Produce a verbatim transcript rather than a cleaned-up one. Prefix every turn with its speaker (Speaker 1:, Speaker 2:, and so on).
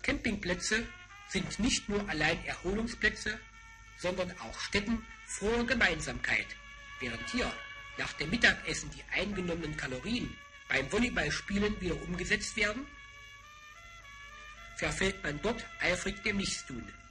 Speaker 1: Campingplätze sind nicht nur allein Erholungsplätze, sondern auch Stätten froher Gemeinsamkeit, während hier nach dem Mittagessen die eingenommenen Kalorien beim Volleyballspielen wieder umgesetzt werden, verfällt man dort eifrig dem Nichtstun.